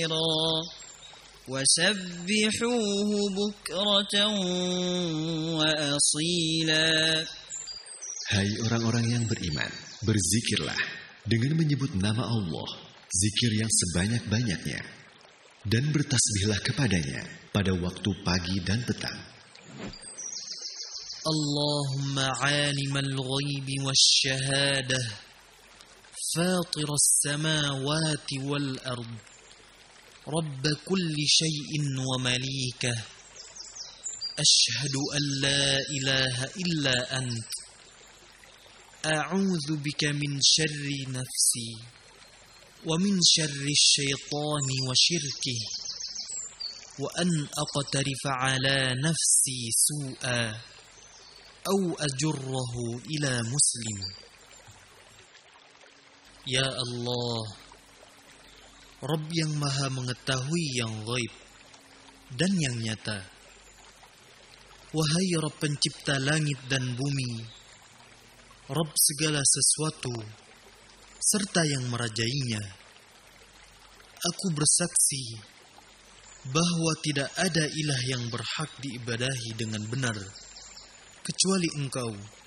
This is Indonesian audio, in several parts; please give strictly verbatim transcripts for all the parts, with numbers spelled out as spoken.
وسبحوه بكرة وأصيلا. Hai orang-orang yang beriman, berzikirlah dengan menyebut nama Allah, zikir yang sebanyak-banyaknya, dan bertasbihlah kepadanya pada waktu pagi dan petang. Allahumma alimal ghaibi wasyahadah, fatiras samawati wal ard, rabb kulli syai'in wa malikah, ashhadu an la ilaha illa ant, a'udzu bika min syarri nafsi wa min syarri syaitani wa syirkih, wa an aqtarifa ala nafsi su'a aw ajurrahu ila muslim. Ya Allah, Rabb yang maha mengetahui yang ghaib dan yang nyata. Wahai Rabb pencipta langit dan bumi, Rabb segala sesuatu serta yang merajainya, aku bersaksi bahwa tidak ada ilah yang berhak diibadahi dengan benar kecuali Engkau.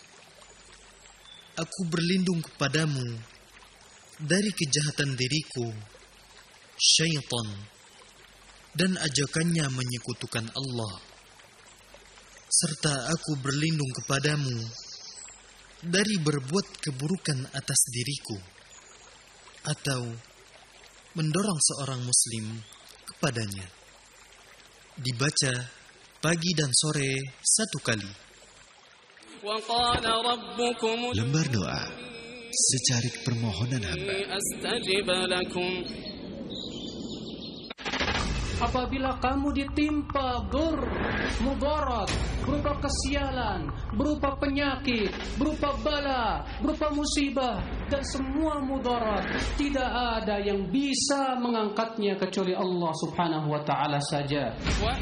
Aku berlindung kepadamu dari kejahatan diriku, syaitan, dan ajakannya menyekutukan Allah. Serta aku berlindung kepadamu dari berbuat keburukan atas diriku, atau mendorong seorang muslim kepadanya. Dibaca pagi dan sore satu kali. Lembar doa secarik permohonan hamba. Apabila kamu ditimpa dur, mudarat, berupa kesialan, berupa penyakit, berupa bala, berupa musibah, dan semua mudarat, tidak ada yang bisa mengangkatnya kecuali Allah Subhanahu wa ta'ala saja.